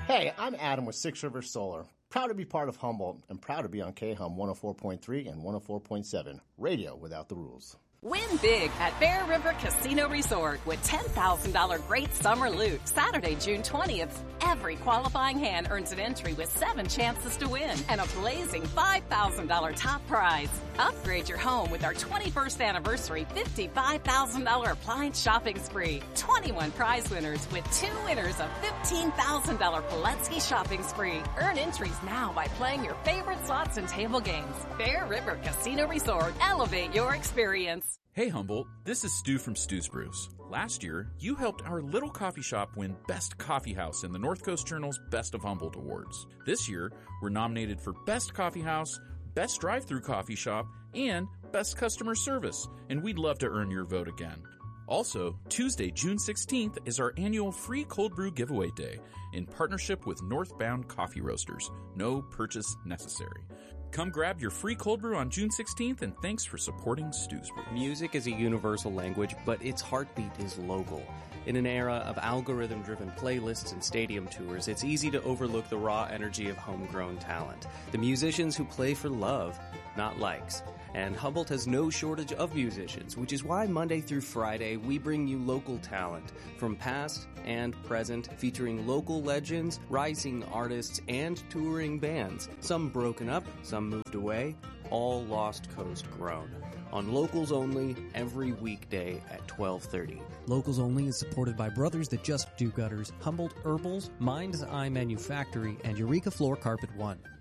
Hey, I'm Adam with Six Rivers Solar. Proud to be part of Humboldt and proud to be on KHUM 104.3 and 104.7. Radio without the rules. Win big at Bear River Casino Resort with $10,000 great summer loot Saturday, June 20th. Every qualifying hand earns an entry with 7 chances to win and a blazing $5,000 top prize. Upgrade your home with our 21st anniversary $55,000 appliance shopping spree. 21 prize winners with 2 winners of $15,000 Pulaski shopping spree. Earn entries now by playing your favorite slots and table games. Bear River Casino Resort. Elevate your experience. Hey Humboldt, this is Stu from Stu's Brews. Last year, you helped our little coffee shop win Best Coffee House in the North Coast Journal's Best of Humboldt Awards. This year, we're nominated for Best Coffee House, Best Drive-Thru Coffee Shop, and Best Customer Service, and we'd love to earn your vote again. Also, Tuesday, June 16th is our annual free cold brew giveaway day in partnership with Northbound Coffee Roasters. No purchase necessary. Come grab your free cold brew on June 16th, and thanks for supporting Stu's Brews. Music is a universal language, but its heartbeat is local. In an era of algorithm-driven playlists and stadium tours, it's easy to overlook the raw energy of homegrown talent. The musicians who play for love, not likes. And Humboldt has no shortage of musicians, which is why Monday through Friday we bring you local talent from past and present, featuring local legends, rising artists, and touring bands. Some broken up, some moved away, all Lost Coast grown. On Locals Only, every weekday at 12:30. Locals Only is supported by Brothers That Just Do Gutters, Humboldt Herbals, Mind's Eye Manufactory, and Eureka Floor Carpet One.